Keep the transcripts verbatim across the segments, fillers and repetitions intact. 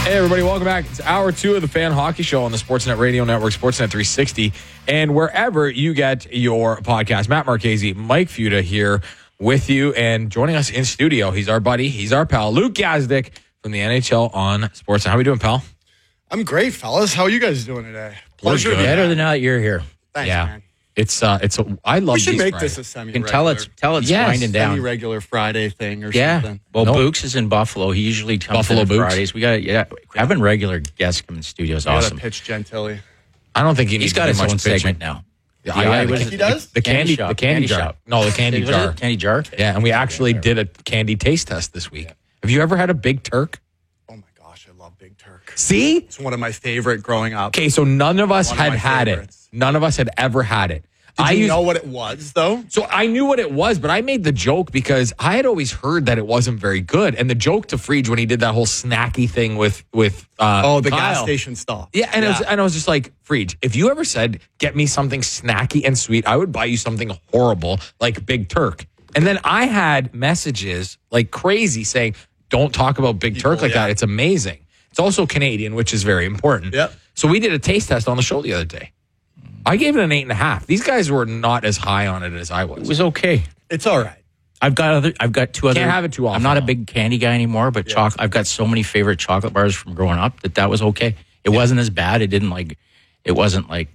Hey, everybody, welcome back. It's hour two of the Fan Hockey Show on the Sportsnet Radio Network, Sportsnet three sixty, and wherever you get your podcast. Matt Marchese, Mike Futa here with you, and joining us in studio, he's our buddy, he's our pal, Luke Gazdic from the N H L on Sportsnet. How we doing, pal? I'm great, fellas. How are you guys doing today? Pleasure. Better than now that you're here. Thanks, yeah. man. It's uh, it's a, I love. We should these make Fridays. this a You can semi-regular, tell it's tell it's Yes. winding down. semi-regular Friday thing or Yeah. something. Well, Nope. Books is in Buffalo. He usually comes Buffalo in Books? Fridays. We got yeah, having regular guests come in studio is I gotta awesome. pitch Gentili. I don't think he needs He's got to his do much own pitching. segment now. Yeah, Yeah, yeah, it the, was- ca- He does? the candy, Candy shop. the candy, Candy jar. shop. No, the candy Was jar. it Candy jar? Yeah, and we actually did a candy taste test this week. Have you ever had a Big Turk? Oh my gosh, I love Big Turk. See? It's one of my favorite growing up. Okay, so none of us One of had my had favorites. it. None of us had ever had it. Did I you used, know what it was, though? So I knew what it was, but I made the joke because I had always heard that it wasn't very good. And the joke to Frege when he did that whole snacky thing with with uh, Oh, the Kyle. gas station stop. Yeah, and, It was, and I was just like, Frege, if you ever said, get me something snacky and sweet, I would buy you something horrible like Big Turk. And then I had messages like crazy saying, don't talk about Big People, Turk like yeah. that. It's amazing. It's also Canadian, which is very important. Yep. So we did a taste test on the show the other day. I gave it an eight and a half. These guys were not as high on it as I was. It was okay. It's all right. I've got other. I've got two other. Can't have it too often, I'm not a though. big candy guy anymore, but Yeah. chocolate. I've got so many favorite chocolate bars from growing up that that was okay. It wasn't as bad. It didn't like. It wasn't like.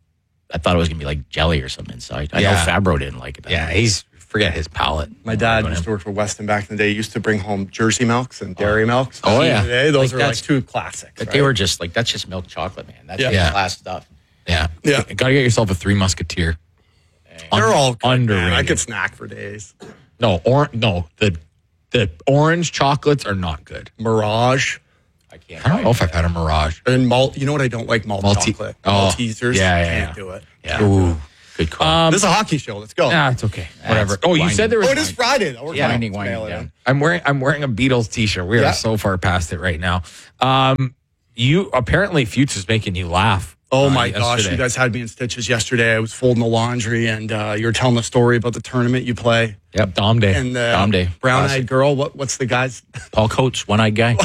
I thought it was gonna be like jelly or something inside. I Yeah. know Fabro didn't like it. That Yeah, much. he's forget his palate. My dad used to work for Weston back in the day. He used to bring home Jersey Milks and Dairy Milks. Oh, Back in yeah. the day, those Like, are like that's- two classics. But right? they were just like that's just milk chocolate, man. That's Yeah. just Yeah. class stuff. Yeah, Yeah. Got to get yourself a Three Musketeer. They're all good, man. underrated. I could snack for days. No, or no, the the orange chocolates are not good. Mirage I can't. I don't know if I've had a Mirage. and malt. You know what I don't like? Malt Malti- chocolate. oh, Maltesers. yeah, yeah, Can't yeah. do it. Yeah. Ooh. Good call. Um, This is a hockey show. Let's go. Nah, it's okay. Whatever. it's Oh, you winding. said there was. Oh, it is Friday. Though. We're yeah, fine. winding, Let's winding nail it down. in. I'm wearing. I'm wearing a Beatles T-shirt. We Yeah. are so far past it right now. Um, you apparently Future is making you laugh. Oh uh, my gosh, yesterday. you guys had me in stitches yesterday. I was folding the laundry, and uh, you were telling the story about the tournament you play. Yep, Dom Day. And the Dom Day. brown-eyed Classic. girl. What? What's the guy's? Paul Coates, one-eyed guy.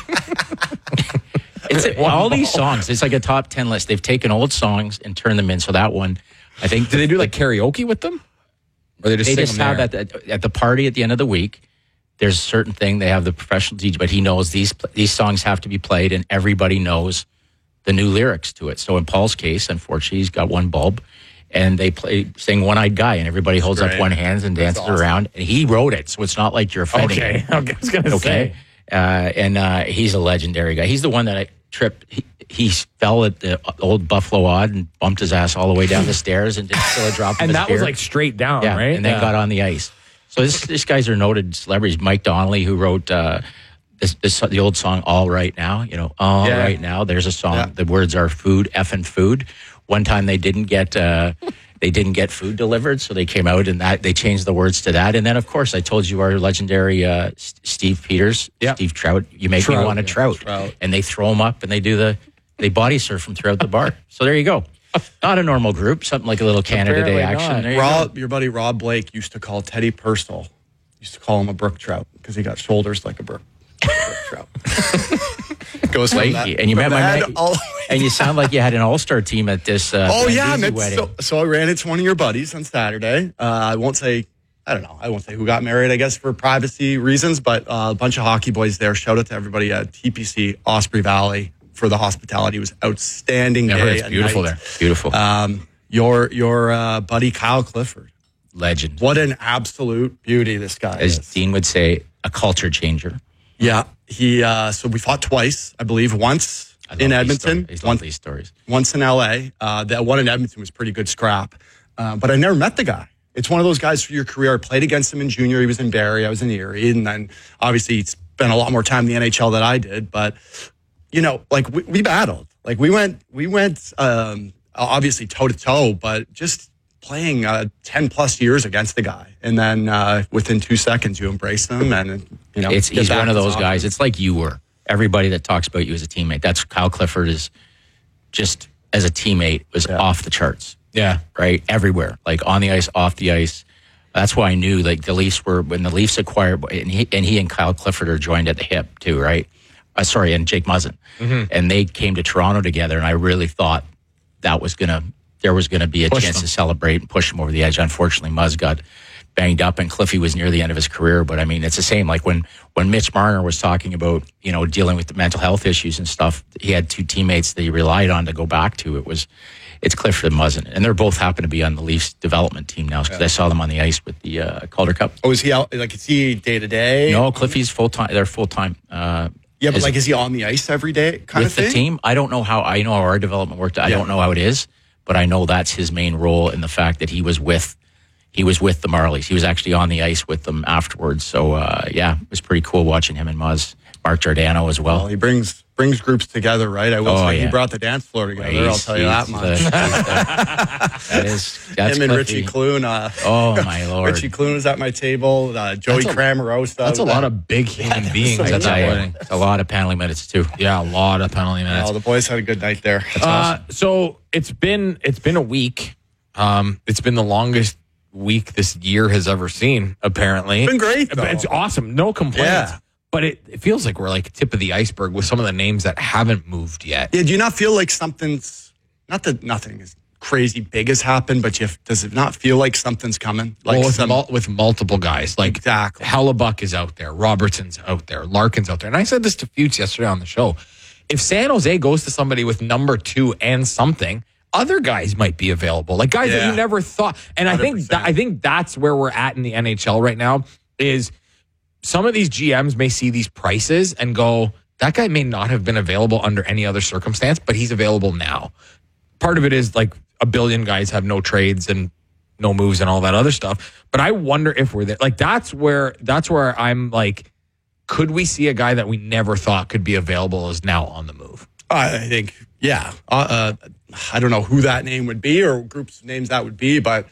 It's all these songs. It's like a top ten list. They've taken old songs and turned them in. So that one, I think. Did they do like karaoke with them? Or they just They sing just them have there? at the, at the party at the end of the week. There's a certain thing. They have the professional D J, but he knows these these songs have to be played, and everybody knows the new lyrics to it. So in Paul's case, unfortunately, he's got one bulb, and they play sing "One Eyed Guy," and everybody holds great. up one hand and That's dances awesome. around. And he wrote it, so it's not like you're offending Okay, him. okay, I was gonna Okay, say. uh, and uh, he's a legendary guy. He's the one that I tripped. He, he fell at the old Buffalo Odd and bumped his ass all the way down the stairs and didn't still a drop. of And his that was beer. like straight down, Yeah, right? and then Yeah. got on the ice. So this these guys are noted celebrities. Mike Donnelly, who wrote uh, this, this the old song "All Right Now," you know, "All Yeah. Right Now." There's a song. Yeah. The words are "food, effing food." One time they didn't get uh, they didn't get food delivered, so they came out and that they changed the words to that. And then, of course, I told you our legendary uh, S- Steve Peters, Yeah. Steve Trout. You make Trout, me want a yeah, trout. Trout. And they throw him up and they do the they body surf him throughout the bar. So there you go. Not a normal group, something like a little Canada Apparently Day not. action. There you go. Rob, your buddy Rob Blake used to call Teddy Purcell. Used to call him a brook trout because he got shoulders like a brook, brook trout. Goes from Like, that- and you from met my that mate- all- And you sound like you had an all-star team at this uh, Oh yeah, Brandeisi man. wedding. So, so I ran into one of your buddies on Saturday. Uh, I won't say, I don't know, I won't say who got married, I guess for privacy reasons, but uh, a bunch of hockey boys there. Shout out to everybody at T P C Osprey Valley for the hospitality. It was outstanding Yeah, I day. heard it's and beautiful night. there. Beautiful. Um, your your uh, buddy Kyle Clifford. Legend. What an absolute beauty this guy As is. Dean would say, a culture changer. Yeah, he. Uh, so we fought twice, I believe. Once I love in these Edmonton, stories. I one, love these stories. once in L A. Uh, that one in Edmonton was pretty good scrap, uh, but I never met the guy. It's one of those guys for your career. I played against him in junior. He was in Barrie. I was in Erie, and then obviously he spent a lot more time in the N H L than I did. But you know, like we, we battled. Like we went, we went um, obviously toe to toe, but just playing uh, ten plus years against the guy, and then uh, within two seconds you embrace him, and you know It's get he's back one of to those hockey. guys. It's like you were. Everybody that talks about you as a teammate. That's Kyle Clifford is just as a teammate was Yeah. off the charts. Yeah. Right? Everywhere. Like on the ice, off the ice. That's why I knew like the Leafs were when the Leafs acquired and he and he and Kyle Clifford are joined at the hip too, right? uh, sorry, and Jake Muzzin. Mm-hmm. And they came to Toronto together, and I really thought that was going to, there was going to be a Push chance them. to celebrate and push them over the edge. Unfortunately, Muzz got banged up, and Cliffy was near the end of his career. But I mean, it's the same. Like when, when Mitch Marner was talking about, you know, dealing with the mental health issues and stuff, he had two teammates that he relied on to go back to. It was, it's Clifford and Muzzin. And they're both happen to be on the Leafs development team now, because yeah. I saw them on the ice with the uh, Calder Cup. Oh, is he out? Like, is he day to day? No, Cliffy's full time. They're full time. Uh, yeah, but like, is he on the ice every day kind with of thing? the team? I don't know how, I know how our development worked. I yeah. don't know how it is, but I know that's his main role in the fact that he was with He was with the Marlies. He was actually on the ice with them afterwards. So, uh, yeah, it was pretty cool watching him and Muzz. Mark Giordano as well. Well, he brings brings groups together, right? I will oh, say yeah. he brought the dance floor together. He's, I'll tell you that much. The, that is, that's him and Cliffy. Richie Kloon. Uh, oh my lord! Richie Kloon was at my table. Uh, Joey Cramarosa. That's a lot of big human yeah, beings. That's a, a lot of penalty minutes too. Yeah, a lot of penalty minutes. Oh, the boys had a good night there. That's uh, awesome. So it's been it's been a week. Um, it's been the longest week this year has ever seen, apparently. It's been great, though. It's awesome. No complaints. Yeah. But it, it feels like we're like tip of the iceberg with some of the names that haven't moved yet. Yeah, do you not feel like something's, not that nothing is crazy big has happened, but you have, does it not feel like something's coming? Like well, with, some, mul- with multiple guys. Like exactly. Hellebuck is out there. Robertson's out there. Larkin's out there. And I said this to Fuchs yesterday on the show. If San Jose goes to somebody with number two and something, other guys might be available, like guys yeah. that you never thought. And I think th- I think that's where we're at in the N H L right now. Is some of these G Ms may see these prices and go, that guy may not have been available under any other circumstance, but he's available now. Part of it is like a billion guys have no trades and no moves and all that other stuff. But I wonder if we're there. Like that's where that's where I'm like, could we see a guy that we never thought could be available is now on the move? I think, yeah. Uh, uh, I don't know who that name would be or groups of names that would be, but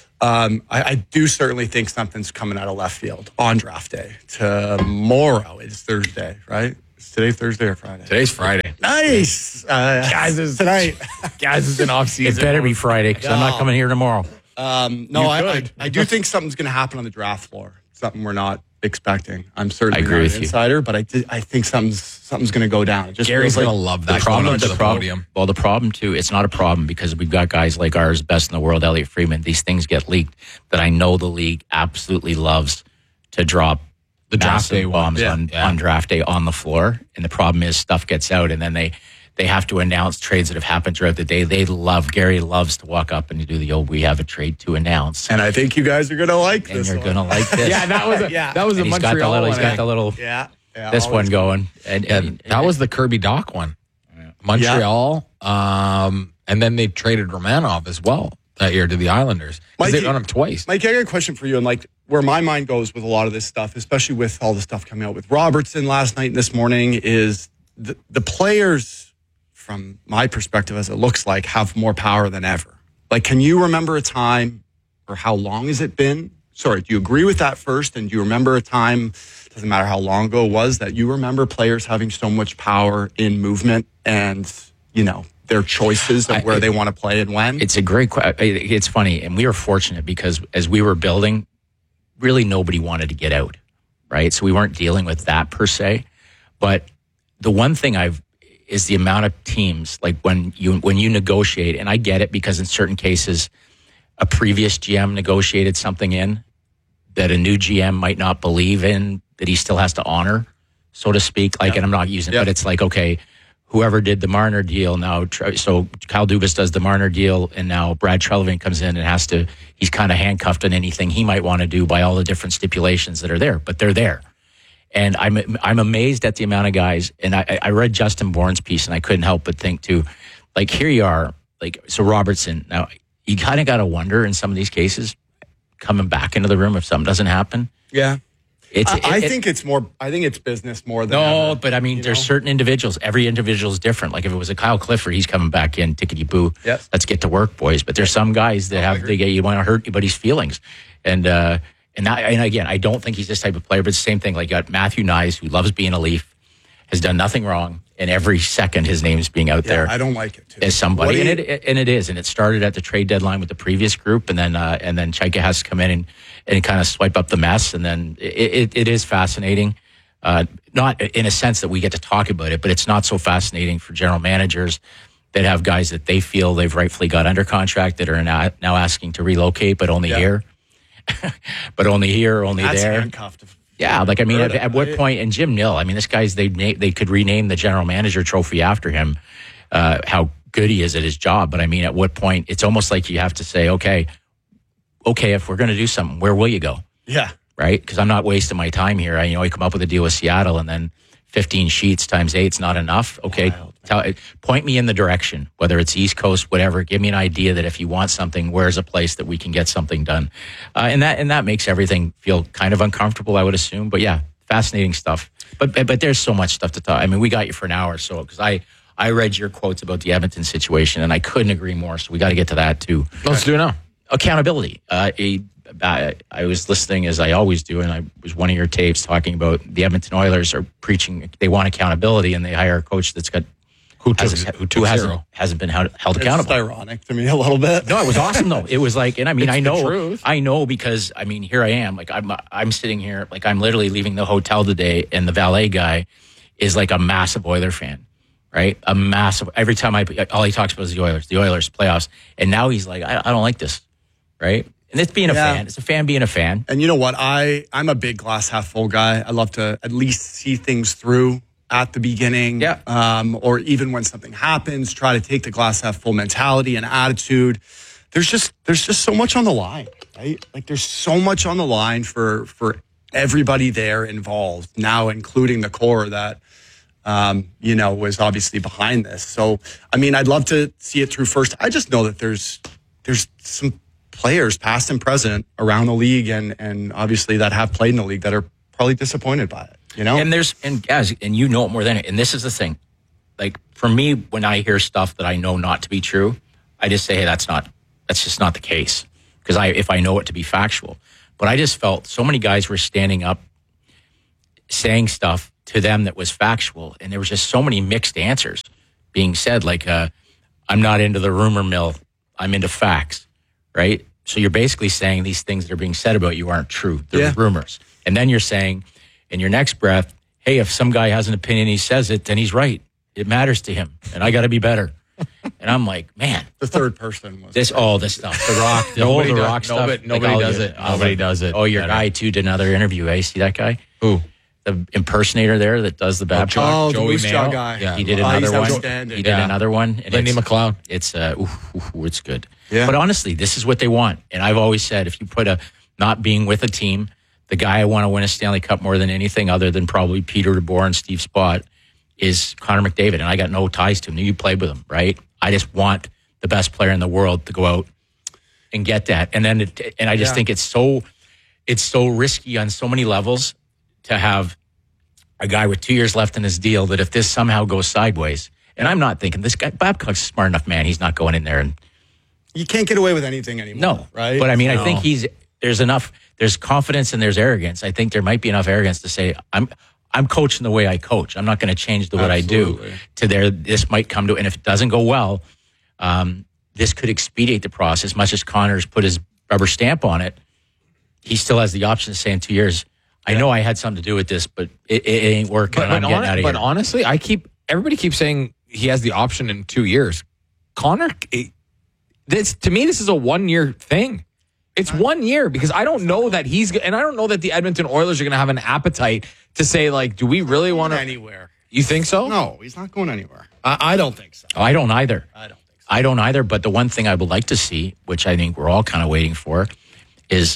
um, I, I do certainly think something's coming out of left field on draft day. Tomorrow is Thursday, right? Is today Thursday or Friday? Today's Friday. Nice. Uh, guys, is tonight. Guys, is in off season. It better be Friday because no. I'm not coming here tomorrow. Um, no, I, I, I do think something's going to happen on the draft floor. Something we're not expecting. I'm certainly not an insider, you. but I did, I think something's something's going to go down. It just Gary's like going to love that. The problem, to the the problem, podium. Well, the problem too, it's not a problem because we've got guys like ours, best in the world, Elliot Friedman. These things get leaked that I know the league absolutely loves to drop the draft day bombs yeah, on, yeah. on draft day on the floor. And the problem is stuff gets out and then they they have to announce trades that have happened throughout the day. They love, Gary loves to walk up and do the old, we have a trade to announce. And I think you guys are going to like and this you're one. going to like this. yeah, that was a, yeah. that was a and he's Montreal got the little, one. He's got the little, yeah, yeah, this one going. And, yeah, and, that was the Kirby Doc one. Montreal, yeah. um, and then they traded Romanov as well that year to the Islanders. Mike, they got him twice. Mike, I got a question for you. And like where my mind goes with a lot of this stuff, especially with all the stuff coming out with Robertson last night and this morning, is the, the players, from my perspective, as it looks like, have more power than ever. Like, can you remember a time, or how long has it been? Sorry, do you agree with that first? And do you remember a time, doesn't matter how long ago it was, that you remember players having so much power in movement and, you know, their choices of where I, it, they want to play and when? It's a great question. It's funny. And we were fortunate because as we were building, really nobody wanted to get out, right? So we weren't dealing with that per se. But the one thing I've, is the amount of teams, like when you when you negotiate, and I get it because in certain cases, a previous G M negotiated something in that a new G M might not believe in, that he still has to honor, so to speak. Like, yeah. and I'm not using it, yeah. but it's like, okay, whoever did the Marner deal now, so Kyle Dubas does the Marner deal, and now Brad Treliving comes in and has to, he's kind of handcuffed on anything he might want to do by all the different stipulations that are there, but they're there. And I'm I'm amazed at the amount of guys. And I, I read Justin Bourne's piece, and I couldn't help but think too, like here you are, like so Robertson. Now you kind of got to wonder in some of these cases, coming back into the room if something doesn't happen. Yeah, it's. I, it, I it, think it's more. I think it's business more than. No, ever, but I mean, there's know? certain individuals. Every individual is different. Like if it was a Kyle Clifford, he's coming back in, tickety boo. Yep. Let's get to work, boys. But there's some guys that oh, have they get you want to hurt anybody's feelings, and. uh And, I, and again, I don't think he's this type of player, but it's the same thing. Like you got Matthew Nyes, who loves being a Leaf, has done nothing wrong, and every second his name's being out yeah, there. I don't like it too. As somebody, and it, it and it is, and it started at the trade deadline with the previous group, and then uh, and then Chaika has to come in and, and kind of swipe up the mess, and then it, it, it is fascinating. Uh, not in a sense that we get to talk about it, but it's not so fascinating for general managers that have guys that they feel they've rightfully got under contract that are now, now asking to relocate, but only yeah. here, but only here, only That's there. Handcuffed. Yeah, like I mean, at, it, at what right? point? And Jim Nill, I mean, this guy's they they could rename the general manager trophy after him. Uh, how good he is at his job, but I mean, at what point? It's almost like you have to say, okay, okay, if we're going to do something, where will you go? Yeah. Right? Because I'm not wasting my time here. I, you know, I come up with a deal with Seattle and then fifteen sheets times eight's not enough. Okay, Wild, tell, point me in the direction, whether it's East Coast, whatever. Give me an idea that if you want something, where's a place that we can get something done? Uh, and that and that makes everything feel kind of uncomfortable, I would assume. But yeah, fascinating stuff. But but there's so much stuff to talk. I mean, we got you for an hour or so because I, I read your quotes about the Edmonton situation and I couldn't agree more. So we got to get to that too. Let's do it now. Accountability. Uh, a, I, I was listening as I always do, and I was one of your tapes talking about the Edmonton Oilers are preaching they want accountability, and they hire a coach that's got who took hasn't, who, took who hasn't, zero. hasn't been held, held It's accountable. ironic to me a little bit. No, it was awesome though. It was like, and I mean, It's I the know, truth. I know because I mean, here I am, like I'm, I'm sitting here, like I'm literally leaving the hotel today, and the valet guy is like a massive Oiler fan. Right, a massive. Every time I, all he talks about is the Oilers, the Oilers playoffs, and now he's like, I, I don't like this. Right. And it's being a Yeah. fan. It's a fan being a fan. And you know what? I, I'm a big glass half full guy. I love to at least see things through at the beginning. Yeah. Um, or even when something happens, try to take the glass half full mentality and attitude. There's just there's just so much on the line, right? Like there's so much on the line for for everybody there involved now, including the core that um, you know, was obviously behind this. So I mean, I'd love to see it through first. I just know that there's there's some players, past and present, around the league, and and obviously that have played in the league that are probably disappointed by it. You know, And there's and guys, and you know it more than it. And this is the thing, like for me, when I hear stuff that I know not to be true, I just say, hey, that's not that's just not the case because I if I know it to be factual. But I just felt so many guys were standing up, saying stuff to them that was factual, and there was just so many mixed answers being said. Like, uh, I'm not into the rumor mill. I'm into facts. Right? So you're basically saying these things that are being said about you aren't true. They're Yeah. rumors. And then you're saying in your next breath, hey, if some guy has an opinion, he says it, then he's right. It matters to him. And I got to be better. And I'm like, man, the third person was this, all this stuff, the rock, the whole Nobody the does- rock stuff. nobody- nobody all does your- it. Nobody does it Oh, your better. guy too did another interview. Eh? See that guy? Who? The impersonator there that does the Babcock. Oh, the Joey Moose Jaw Mayo? guy. Yeah. He did Oh, another he's one. outstanding. He did Yeah. another one. and Lindy it's- McLeod. It's uh, ooh, ooh, ooh, it's good. Yeah. But honestly, this is what they want. And I've always said, if you put a not being with a team, the guy I want to win a Stanley Cup more than anything, other than probably Peter DeBoer and Steve Spott, is Connor McDavid. And I got no ties to him. You played with him, right? I just want the best player in the world to go out and get that. And then, it, and I just Yeah. think it's so, it's so risky on so many levels to have a guy with two years left in his deal that if this somehow goes sideways, and I'm not thinking this guy, Babcock's a smart enough man, he's not going in there and You can't get away with anything anymore. no, right? But I mean, I No. think he's there's enough, there's confidence and there's arrogance. I think there might be enough arrogance to say, I'm I'm coaching the way I coach. I'm not going to change the what I do Absolutely. to there. This might come to, and if it doesn't go well, um, this could expedite the process. Much as Connor's put his rubber stamp on it, he still has the option to say in two years, I know I had something to do with this, but it, it ain't working. and I'm getting hon- out of but here. honestly, I keep everybody keeps saying he has the option in two years. Connor, it, this to me, this is a one year thing. It's one year because I don't know that he's and I don't know that the Edmonton Oilers are going to have an appetite to say like, do we really want to? anywhere. You think so? No, he's not going anywhere. I, I don't think so. I don't either. I don't think so. I don't either. But the one thing I would like to see, which I think we're all kind of waiting for, is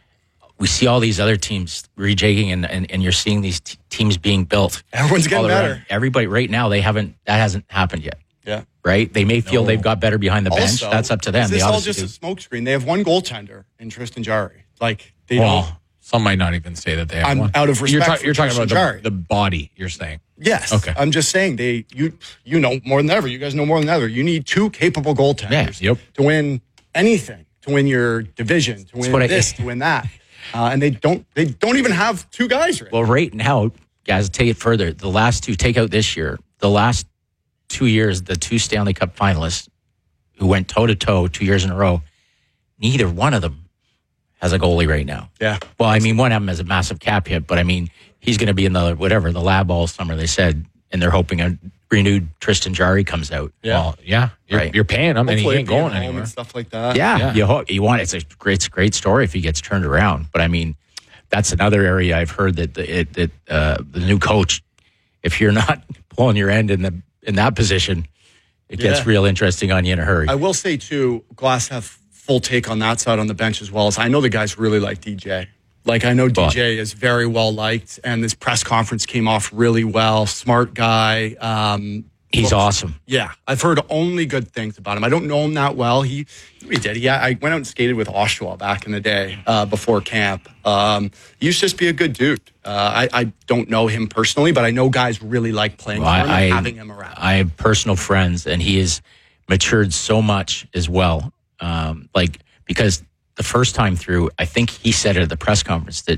we see all these other teams rejigging, and, and, and you're seeing these t- teams being built. Everyone's getting all around. better. Everybody right now, they haven't. That hasn't happened yet. Yeah. Right? They may feel they've got better behind the bench. Also, That's up to them. Is They this all obviously just do. a smokescreen? They have one goaltender in Tristan Jarry. Like they Well, don't. some might not even say that they have I'm one. out of You're, respect for you're talking about Tristan Jarry. the, the body. You're saying. Yes. Okay. I'm just saying they you you know more than ever. You guys know more than ever. You need two capable goaltenders Yeah, yep. to win anything, to win your division, to win what I- this, to win that. Uh, and they don't they don't even have two guys right. Well, right now, guys, take it further. The last two, take out this year, the last two years, the two Stanley Cup finalists who went toe to toe two years in a row, neither one of them has a goalie right now. Yeah. Well, I mean, one of them has a massive cap hit, but I mean, he's going to be in the whatever the lab all summer. They said, and they're hoping a renewed Tristan Jarry comes out. Yeah, well, yeah, you're, right. you're paying him, Hopefully and he ain't going home anywhere. and stuff like that. Yeah, Yeah. you hope you want. It's a great, it's a great story if he gets turned around. But I mean, that's another area I've heard that the, it, that uh, the new coach, if you're not pulling your end in the in that position, it gets Yeah. real interesting on you in a hurry. I will say too, Glass have full take on that side on the bench as well. As I know the guys really like D J. Like I know But- D J is very well liked, and this press conference came off really well. Smart guy. Um, He's well, awesome. Yeah, I've heard only good things about him. I don't know him that well. He he did. Yeah, I went out and skated with Oshawa back in the day uh, before camp. Um, he used to just be a good dude. Uh, I, I don't know him personally, but I know guys really like playing Well, for him I, and I- having him around. I have personal friends, and he has matured so much as well. Um, like because the first time through, I think he said it at the press conference that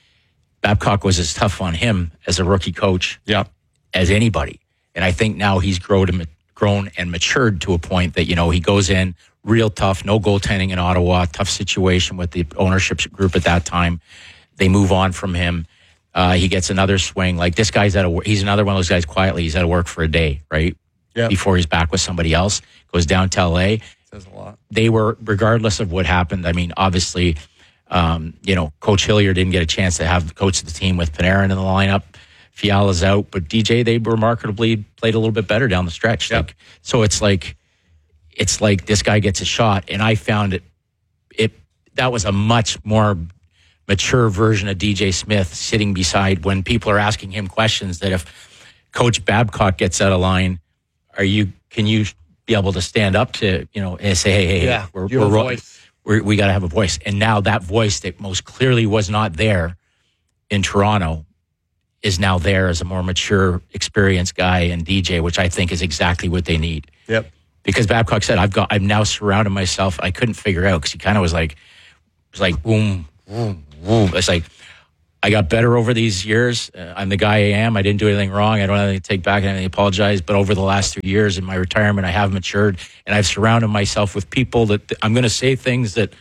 Babcock was as tough on him as a rookie coach Yeah, as anybody. And I think now he's grown and, grown and matured to a point that, you know, he goes in real tough, no goaltending in Ottawa, tough situation with the ownership group at that time. They move on from him. Uh, he gets another swing. Like this guy's out of work. He's another one of those guys quietly. He's out of work for a day, right? Yeah. Before he's back with somebody else, goes down to L A. Says a lot. They were, regardless of what happened. I mean, obviously, um, you know, Coach Hilliard didn't get a chance to have the coach of the team with Panarin in the lineup. Fiala's out, but D J, they remarkably played a little bit better down the stretch. Yep. Like, so it's like, it's like this guy gets a shot, and I found it, it that was a much more mature version of D J Smith sitting beside when people are asking him questions that if Coach Babcock gets out of line, are you, can you be able to stand up to, you know, and say, hey, hey, Yeah, we're, you have we're, a voice. we're, we got to have a voice. And now that voice that most clearly was not there in Toronto is now there as a more mature, experienced guy in D J, which I think is exactly what they need. Yep. Because Babcock said, I've got, I've now surrounded myself. I couldn't figure out because he kind of was like, it was like, boom, boom, boom. It's like, I got better over these years. Uh, I'm the guy I am. I didn't do anything wrong. I don't have anything to take back and I apologize. But over the last three years in my retirement, I have matured and I've surrounded myself with people that that I'm going to say things that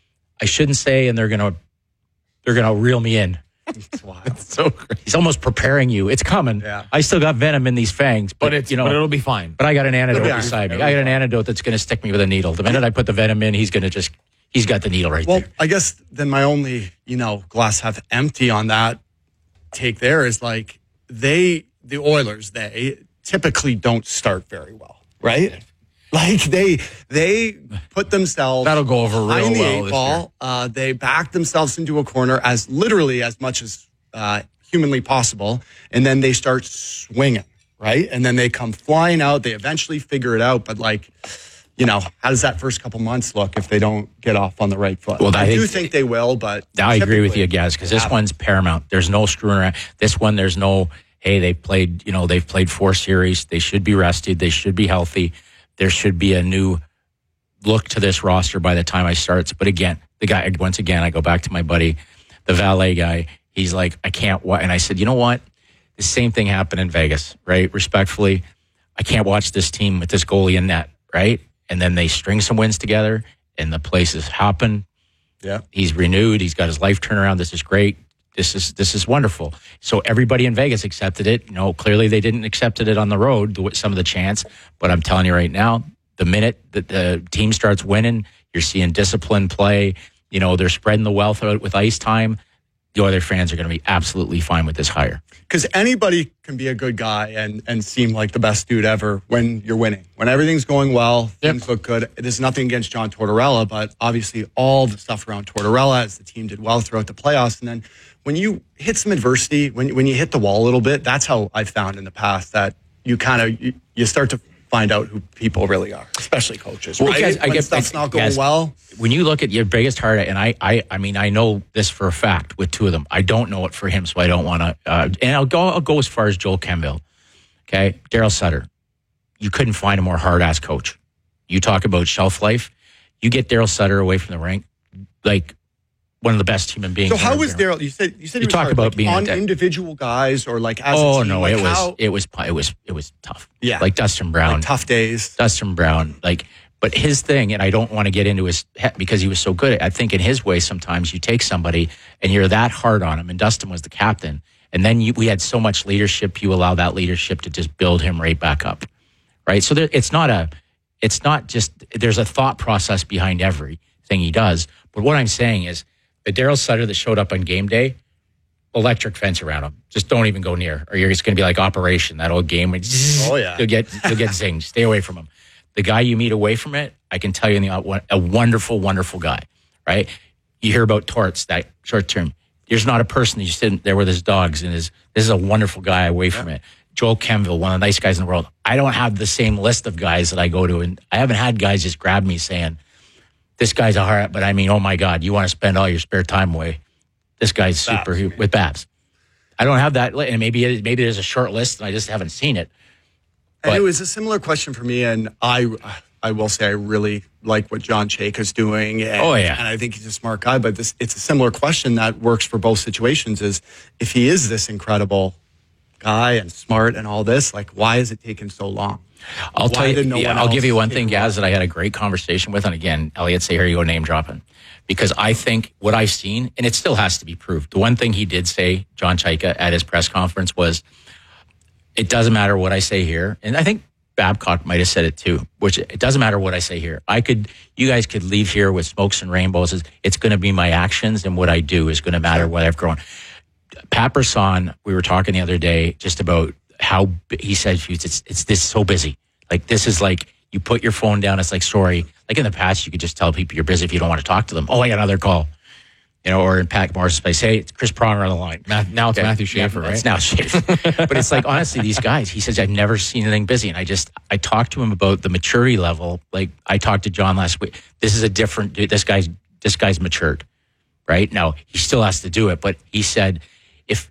I shouldn't say, and they're going to, they're going to reel me in. It's wild. so great. He's almost preparing you. It's coming. Yeah. I still got venom in these fangs, but, But it's you know, but it'll be fine. but I got an antidote It'll be beside me. fine. I got an antidote that's going to stick me with a needle. The minute I put the venom in, he's going to just, he's got the needle right Well, there. I guess then my only, you know, glass half empty on that take there is like they, the Oilers, they typically don't start very well, right? Like they they put themselves That'll go over real behind the well eight this ball. Uh, they back themselves into a corner as literally as much as uh, humanly possible, and then they start swinging, right? And then they come flying out. They eventually figure it out, but like, you know, how does that first couple months look if they don't get off on the right foot? Well, I I, do think- think they will, but I agree with you, typically- guys, because this one's paramount. There's no screwing around. This one, there's no, hey, they played, you know, they've played four series. They should be rested. They should be healthy. There should be a new look to this roster by the time I starts. But again, the guy, once again, I go back to my buddy, the valet guy. He's like, I can't watch. And I said, you know what? The same thing happened in Vegas, right? Respectfully, I can't watch this team with this goalie in net, right? And then they string some wins together and the place is hopping. Yeah. He's renewed. He's got his life turnaround. This is great. This is this is wonderful. So everybody in Vegas accepted it. You know, clearly they didn't accept it on the road, some of the chants. But I'm telling you right now, the minute that the team starts winning, you're seeing discipline play. You know, they're spreading the wealth out with ice time. The other fans are going to be absolutely fine with this hire. Because anybody can be a good guy and, and seem like the best dude ever when you're winning. When everything's going well, things look good. There's nothing against John Tortorella, but obviously all the stuff around Tortorella as the team did well throughout the playoffs. And then when you hit some adversity, when, when you hit the wall a little bit, that's how I've found in the past that you kind of, you, you start to find out who people really are, especially coaches, Well, right? guys, I when get- stuff's I- not going guys, well. When you look at your biggest heart, and I, I, I mean, I know this for a fact with two of them. I don't know it for him, so I don't want to. Uh, and I'll go, I'll go as far as Joel Campbell. Okay, Daryl Sutter. You couldn't find a more hard ass coach. You talk about shelf life. You get Daryl Sutter away from the rink, like one of the best human beings. So how ever was there. Daryl? You said you said You he was talk hard, about like being on a de- individual guys or like as Oh a team. no, like it was how, it was it was it was tough. Yeah. like Dustin Brown. like tough days. Dustin Brown, like, but his thing, and I don't want to get into his head because he was so good. I think in his way, sometimes you take somebody and you're that hard on him, and Dustin was the captain, And then you, we had so much leadership, you allow that leadership to just build him right back up, right? So there, it's not a, it's not just, there's a thought process behind everything he does. But what I'm saying is, the Daryl Sutter that showed up on game day, electric fence around him. Just don't even go near, or you're just going to be like Operation, that old game. Where oh yeah, you'll get you'll get zinged. Stay away from him. The guy you meet away from it, I can tell you, in the, a wonderful, wonderful guy, right? You hear about Torts, that short term. There's not a person that's sitting there with his dogs and his. This is a wonderful guy away from it. Joel Kenville, one of the nice guys in the world. I don't have the same list of guys that I go to, and I haven't had guys just grab me saying, this guy's a heart, but I mean, oh my God, you want to spend all your spare time away. This guy's super Babs. With Babs. I don't have that. And maybe maybe there's a short list and I just haven't seen it. But and it was a similar question for me. And I I will say I really like what John Chayka's doing. And, oh, yeah. And I think he's a smart guy. But this it's a similar question that works for both situations is if he is this incredible guy and smart and all this, like, why is it taking so long? I'll tell you, no yeah, I'll give you one thing, Gaz, that I had a great conversation with. And again, Elliot, say, here you go, name dropping. Because I think what I've seen, and it still has to be proved, the one thing he did say, John Chayka, at his press conference was, it doesn't matter what I say here. And I think Babcock might have said it too, which it doesn't matter what I say here. I could, you guys could leave here with smokes and rainbows. It's going to be my actions and what I do is going to matter what I've grown. Pat Brisson, we were talking the other day just about how he said it's it's this so busy. Like this is like you put your phone down. It's like sorry. Like in the past, you could just tell people you're busy if you don't want to talk to them. Oh, I got another call. You know, or in Pat Morris's place, hey, it's Chris Pronger on the line. Now it's okay. Matthew Schaefer, yeah, right? It's now Schaefer. But it's like honestly, these guys. He says I've never seen anything busy, and I just I talked to him about the maturity level. Like I talked to John last week. This is a different. This guy's this guy's matured, right? Now he still has to do it, but he said if.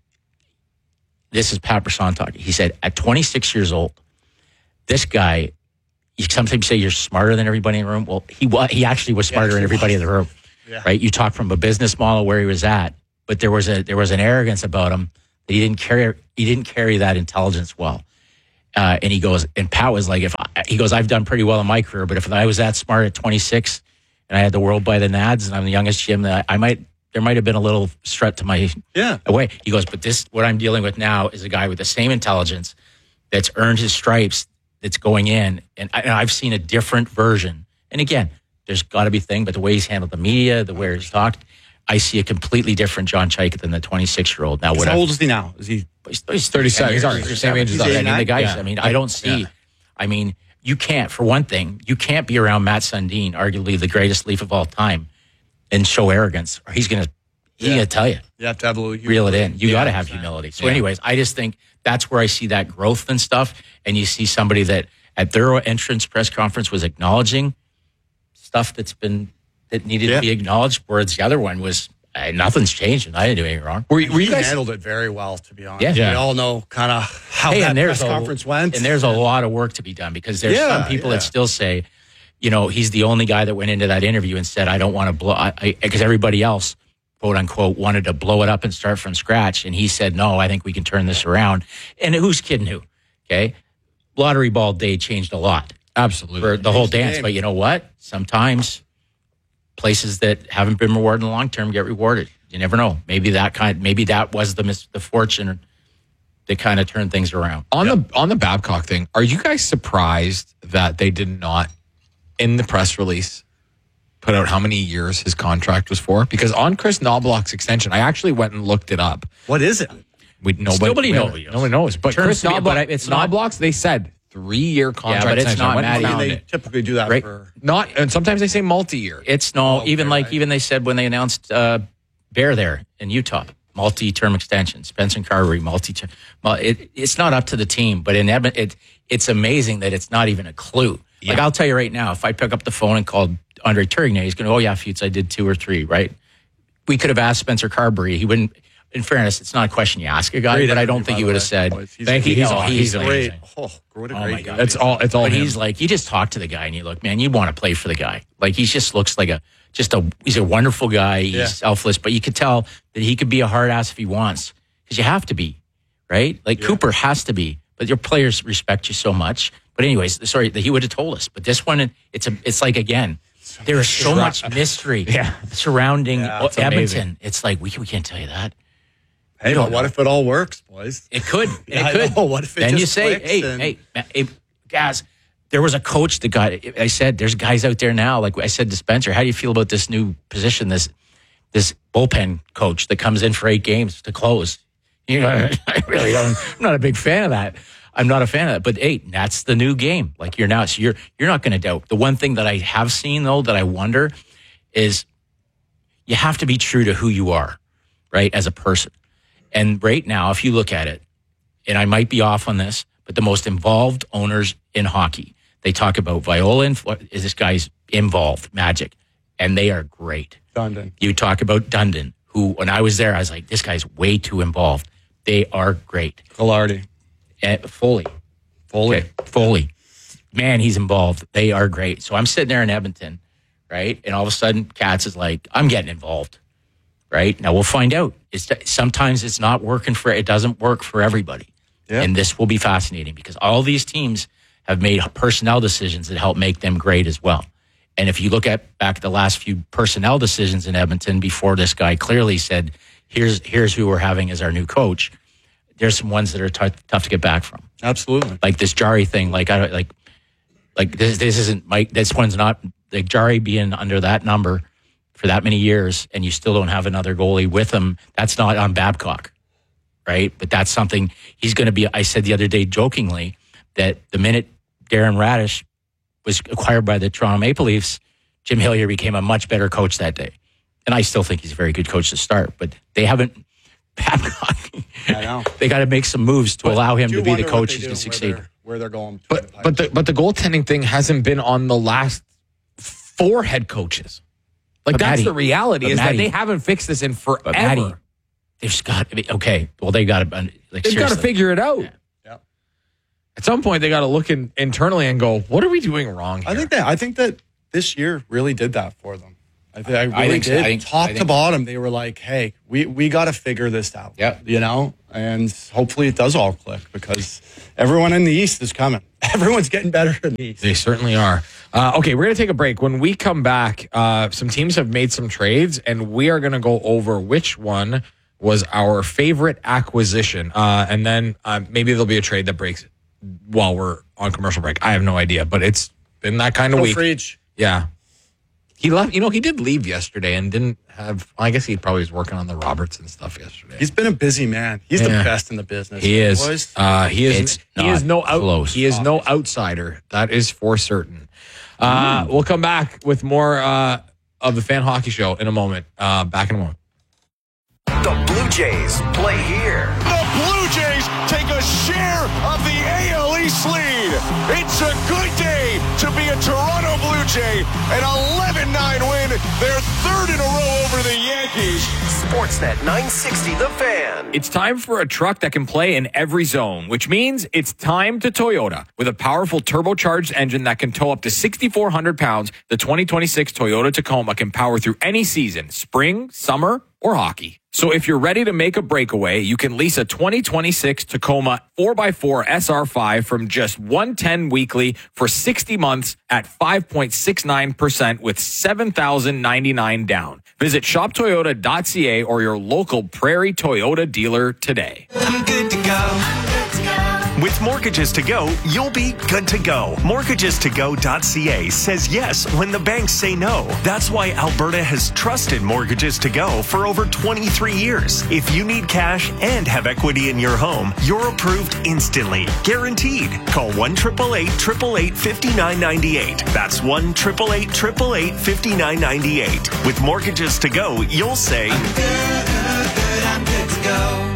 This is Pat Brisson talking. He said, at twenty-six years old, this guy, you sometimes say you're smarter than everybody in the room. Well, he was, he actually was smarter yeah, than everybody was. in the room, yeah. right? You talk from a business model where he was at, but there was a there was an arrogance about him that he didn't carry. He didn't carry that intelligence well. Uh, and he goes, and Pat was like, if I, he goes, I've done pretty well in my career, but if I was that smart at twenty-six and I had the world by the nads and I'm the youngest G M, I, I might. There might have been a little strut to my yeah. away. He goes, but this, what I'm dealing with now is a guy with the same intelligence that's earned his stripes, that's going in. And, I, and I've seen a different version. And again, there's got to be thing, but the way he's handled the media, the way he's talked, I see a completely different John Chayka than the twenty-six-year-old. Now, How old is he now? Is he? He's, he's thirty-seven. He's already the same age as us. I mean, the guys, yeah. I mean, I don't see, yeah. I mean, you can't, for one thing, you can't be around Matt Sundin, arguably the greatest Leaf of all time, and show arrogance, or he's going to, He's yeah. going to tell you. You have to have a little humility. Reel it in. You yeah, got to have exactly. humility. So yeah. anyways, I just think that's where I see that growth and stuff. And you see somebody that at their entrance press conference was acknowledging stuff that's been, that needed yeah. to be acknowledged, whereas the other one was, uh, nothing's changed and I didn't do anything wrong. Were, were you guys handled it very well, to be honest. Yeah. yeah. We all know kind of how hey, that and there's press a, conference went. And there's a lot of work to be done because there's yeah, some people yeah. that still say, you know, he's the only guy that went into that interview and said, I don't want to blow, I, because everybody else, quote unquote, wanted to blow it up and start from scratch. And he said, no, I think we can turn this around. And who's kidding who? Okay. Lottery ball day changed a lot. Absolutely. For the whole dance. But you know what? Sometimes places that haven't been rewarded in the long term get rewarded. You never know. Maybe that kind, maybe that was the mis- the fortune that kind of turned things around. On yep. the on the Babcock thing, are you guys surprised that they did not, in the press release, put out how many years his contract was for? Because on Chris Knobloch's extension, I actually went and looked it up. What is it? We nobody, nobody we, knows. Nobody knows. But Terms Chris to me, Knobloch, but it's not- Knobloch's, they said three-year contract. Yeah, but it's extension. I not went and Matty. found They it. typically do that Right? for Not, and sometimes they say multi-year. It's no, Oh, okay, even like, right. even they said when they announced uh, Bear there in Utah, multi-term extension, Spencer Carberry, multi-term. Well, it, it's not up to the team, but in Edmonton, it, it's amazing that it's not even a clue. Yeah. Like I'll tell you right now, if I pick up the phone and called Andre Tourigny, he's going to, oh yeah, Futes, I did two or three, right? We could have asked Spencer Carberry. He wouldn't, in fairness, it's not a question you ask a guy, Great but I interview, don't think by he the would have way. said, Oh, he's- thank you. he's Oh, awesome. he's He's amazing. great. Oh, what a Oh, great my God. guy. It's all. It's all. But him. he's like, you just talk to the guy and you look, man, you want to play for the guy. Like he just looks like a, just a, he's a wonderful guy. He's Yeah. selfless, but you could tell that he could be a hard ass if he wants because you have to be, right? Like Yeah. Cooper has to be, but your players respect you so much. But anyways, sorry, he would have told us, but this one, it's a, it's like, again, there is so much mystery Yeah. surrounding Yeah, oh, it's amazing. Edmonton. It's like, we, we can't tell you that. Hey, but what if it all works, boys? It could. It I could. know. What if it then just you say, clicks hey, and- hey, hey, guys, there was a coach that got, I said, there's guys out there now, like I said to Spencer, how do you feel about this new position, this this bullpen coach that comes in for eight games to close? You know, I really don't, I'm not a big fan of that. I'm not a fan of that. But hey, that's the new game. Like you're now, so you're, you're not going to doubt. The one thing that I have seen, though, that I wonder is you have to be true to who you are, right, as a person. And right now, if you look at it, and I might be off on this, but the most involved owners in hockey, they talk about Viola, and is this guy's involved, Magic, and they are great. Dundon. You talk about Dundon, who, when I was there, I was like, this guy's way too involved. They are great. Gilardi. And Foley. Foley. Okay, Foley. Man, he's involved. They are great. So I'm sitting there in Edmonton, right? And all of a sudden, Katz is like, I'm getting involved, right? Now, we'll find out. It's sometimes it's not working for, it doesn't work for everybody. Yeah. And this will be fascinating because all these teams have made personnel decisions that help make them great as well. And if you look at back at the last few personnel decisions in Edmonton before this guy clearly said, here's here's who we're having as our new coach, there's some ones that are t- tough to get back from. Absolutely. Like this Jari thing, like I don't like like this this isn't Mike, this one's not like Jari being under that number for that many years and you still don't have another goalie with him. That's not on Babcock. Right? But that's something he's going to be. I said the other day jokingly that the minute Darren Radish was acquired by the Toronto Maple Leafs, Jim Hillier became a much better coach that day. And I still think he's a very good coach to start, but they haven't. Babcock, I know. They got to make some moves to But allow him do to be the wonder what coach they who's do going to and succeed. Where they're, where they're going. But but the but the goaltending thing hasn't been on the last four head coaches. Like But that's Matty- the reality but is Matty- that they haven't fixed this in But forever. Matty, they've just got okay. Well, they got to like They've got to seriously. figure it out. Yeah. Yeah. At some point, they got to look in, internally and go, "What are we doing wrong here?" I think that I think that this year really did that for them. I, th- I really I think so. did. I think- Top I to think- bottom, they were like, "Hey, we we got to figure this out." Yeah. you know, and hopefully it does all click because everyone in the East is coming. Everyone's getting better in the East. They certainly are. Uh, okay, we're going to take a break. When we come back, uh, some teams have made some trades, and we are going to go over which one was our favorite acquisition. Uh, and then uh, maybe there'll be a trade that breaks while we're on commercial break. I have no idea, but it's been that kind of Go week. Frege. Yeah. He left, you know, he did leave yesterday and didn't have, I guess he probably was working on the Robertson stuff yesterday. He's been a busy man. He's Yeah. the best in the business. He is. Boys. Uh, he is. It's he is not no out, close. He is no outsider. That is for certain. Uh, we'll come back with more uh, of the Fan Hockey Show in a moment. Uh, back in a moment. The Blue Jays play here. The Blue Jays take a share of the A L East lead. It's a good day to be a Toronto Blue Jay. An eleven nine win, their third in a row over the Yankees. Sportsnet nine sixty The Fan. It's time for a truck that can play in every zone, which means it's time to Toyota. With a powerful turbocharged engine that can tow up to six thousand four hundred pounds, the twenty twenty-six Toyota Tacoma can power through any season, spring, summer, or hockey. So if you're ready to make a breakaway, you can lease a twenty twenty-six Tacoma four by four S R five from just one hundred ten weekly for sixty months at five point six nine percent with seven thousand ninety-nine down. Visit shop toyota dot c a or your local Prairie Toyota dealer today. I'm good to go. With Mortgages to Go, you'll be good to go. mortgages to go dot c a says yes when the banks say no. That's why Alberta has trusted Mortgages to Go for over twenty-three years. If you need cash and have equity in your home, you're approved instantly. Guaranteed. Call one eight eight eight, eight eight eight, five nine nine eight. That's one eight eight eight, eight eight eight, five nine nine eight. With Mortgages to Go, you'll say, I'm good, good, I'm good to go.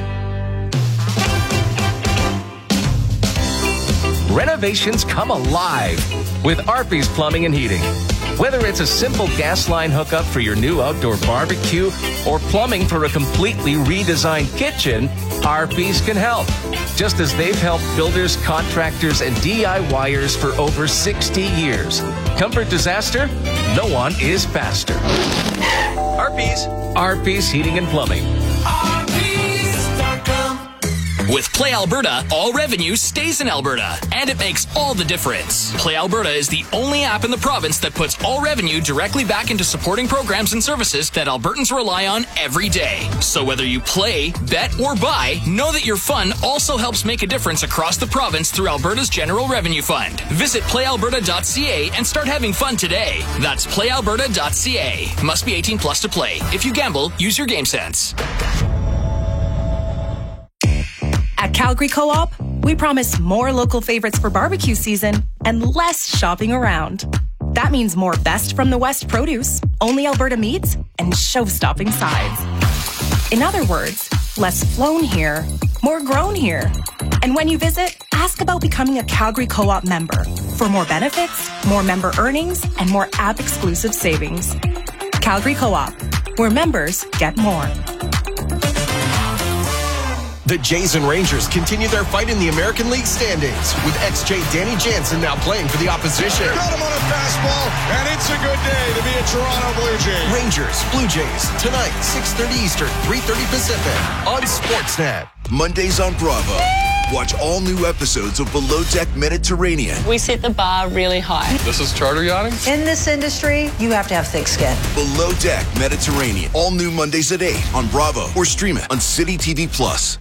Renovations come alive with Arby's Plumbing and Heating. Whether it's a simple gas line hookup for your new outdoor barbecue or plumbing for a completely redesigned kitchen, Arby's can help. Just as they've helped builders, contractors, and DIYers for over sixty years. Comfort disaster? No one is faster. Arby's. Arby's Heating and Plumbing. Arby's dot com. With Play Alberta, all revenue stays in Alberta, and it makes all the difference. Play Alberta is the only app in the province that puts all revenue directly back into supporting programs and services that Albertans rely on every day. So whether you play, bet, or buy, know that your fun also helps make a difference across the province through Alberta's General Revenue Fund. Visit play alberta dot c a and start having fun today. That's play alberta dot c a. Must be eighteen plus to play. If you gamble, use your game sense. At Calgary Co-op, we promise more local favorites for barbecue season and less shopping around. That means more best from the West produce, only Alberta meats, and show-stopping sides. In other words, less flown here, more grown here. And when you visit, ask about becoming a Calgary Co-op member for more benefits, more member earnings, and more app-exclusive savings. Calgary Co-op, where members get more. The Jays and Rangers continue their fight in the American League standings, with ex-Jay Danny Jansen now playing for the opposition. Got him on a fastball, and it's a good day to be a Toronto Blue Jay. Rangers, Blue Jays, tonight, six thirty Eastern, three thirty Pacific, on Sportsnet. Mondays on Bravo. Watch all new episodes of Below Deck Mediterranean. We set the bar really high. This is charter yachting? In this industry, you have to have thick skin. Below Deck Mediterranean. All new Mondays at eight on Bravo or stream it on City T V Plus.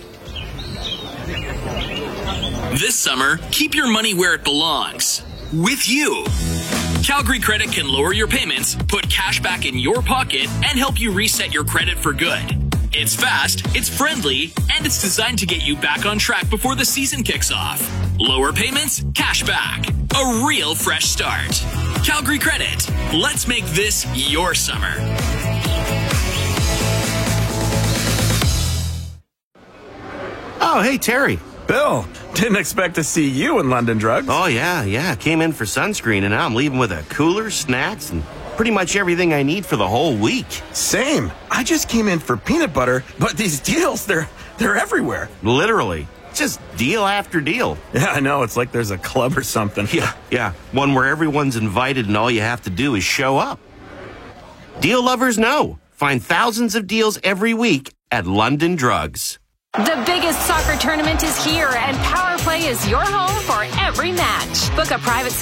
This summer, keep your money where it belongs. With you. Calgary Credit can lower your payments, put cash back in your pocket, and help you reset your credit for good. It's fast, it's friendly, and it's designed to get you back on track before the season kicks off. Lower payments, cash back. A real fresh start. Calgary Credit. Let's make this your summer. Oh, hey, Terry. Bill, didn't expect to see you in London Drugs. Oh, yeah, yeah. Came in for sunscreen, and now I'm leaving with a cooler, snacks, and pretty much everything I need for the whole week. Same. I just came in for peanut butter, but these deals, they're they're everywhere. Literally. Just deal after deal. Yeah, I know. It's like there's a club or something. Yeah, yeah. One where everyone's invited and all you have to do is show up. Deal lovers know. Find thousands of deals every week at London Drugs. The biggest soccer tournament is here, and Power Play is your home for every match. Book a private